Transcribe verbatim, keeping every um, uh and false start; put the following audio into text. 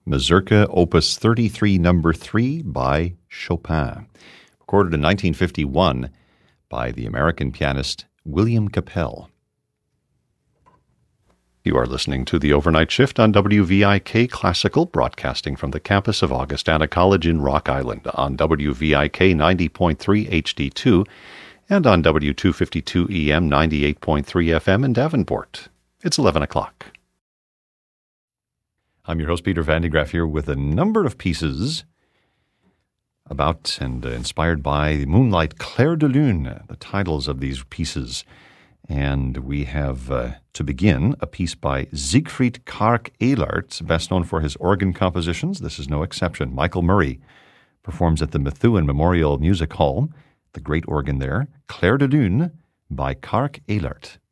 Mazurka, Opus thirty-three, Number three by Chopin, recorded in nineteen fifty-one by the American pianist William Capell. You are listening to The Overnight Shift on W V I K Classical, broadcasting from the campus of Augustana College in Rock Island on W V I K ninety point three H D two and on W two fifty-two E M ninety-eight point three F M in Davenport. It's eleven o'clock. I'm your host, Peter Van de Graaff, here with a number of pieces about and uh, inspired by Moonlight Clair de Lune, the titles of these pieces. And we have, uh, to begin, a piece by Siegfried Karg-Elert, best known for his organ compositions. This is no exception. Michael Murray performs at the Methuen Memorial Music Hall, the great organ there, Clair de Lune by Karg-Elert.